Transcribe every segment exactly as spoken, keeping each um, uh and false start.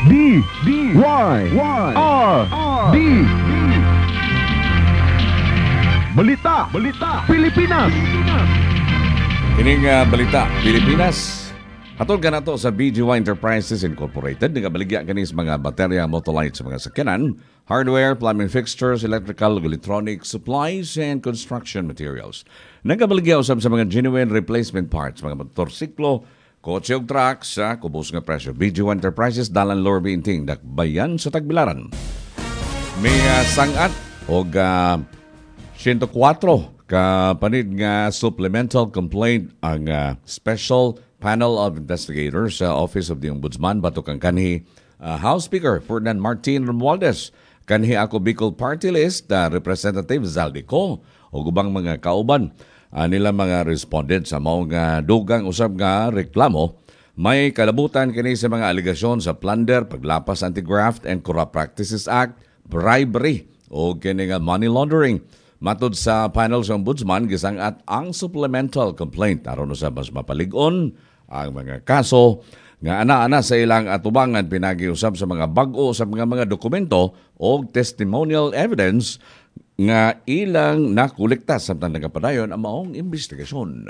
D D Y Y R D Balita Balita Pilipinas. Kining uh, balita Pilipinas. Hatod ka na to sa B G Y Enterprises Incorporated. Nagabaligya kanis mga baterya, motolight sa mga sakyanan, hardware, plumbing fixtures, electrical, electronic supplies, and construction materials. Nagabaligya usab sa mga genuine replacement parts, mga motorsiklo, kotse ug truck sa kubos nga presyo. B G Y Enterprises, Dalan Lower Binting, Dakbayan sa Tagbilaran. May uh, sangat o uh, one oh four ka panid nga supplemental complaint ang uh, Special Panel of Investigators sa Office of the Ombudsman batok ang kanhi uh, House Speaker Ferdinand Martin Romualdez, kanhi ako Bicol Party List uh, Representative Zaldico o gubang mga kauban uh, nila mga respondent sa mao nga dugang usab nga reklamo. May kalabutan kini sa mga aligasyon sa plunder, paglapas Anti-Graft and Corrupt Practices Act, bribery o kini nga money laundering. Matod sa panel sa Ombudsman, gisangat ang supplemental complaint aron sa mas mapalig-on ang mga kaso nga ana-ana sa ilang atubangan pinagiusab sa mga bag-o sa mga mga dokumento o testimonial evidence nga ilang nakolekta samtang nagapadayon ang maong investigasyon.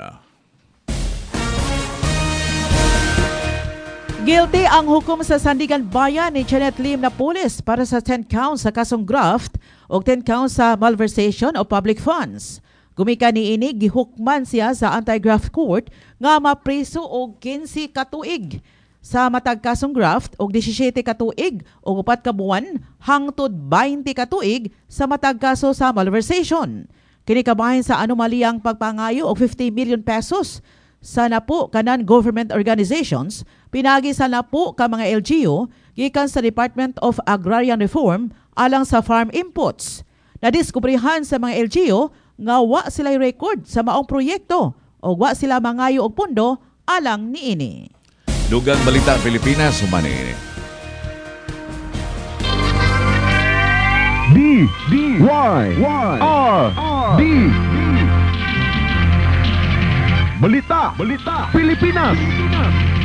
Guilty ang hukom sa Sandigan Bayan ni Janet Lim na pulis para sa ten counts sa kasong graft o ten counts sa malversation o public funds. Gumika ni ini gihukman siya sa anti-graft court nga mapreso og fifteen ka tuig sa matag kasong graft og seventeen ka tuig og upat ka buwan hangtod twenty ka tuig sa matag kaso sa malversation. Kini kabahin sa anomalyang pagpangayo og fifty million pesos sa napo kanan government organizations, pinagi sa napo ka mga L G U gikan sa Department of Agrarian Reform alang sa farm inputs. Nadiskubrihan sa mga L G U nga wa sila record sa maong proyekto o wa sila mangayo og pondo alang niini. Dugang balita Pilipinas humani ini. D D Y Y R D Balita Balita Pilipinas.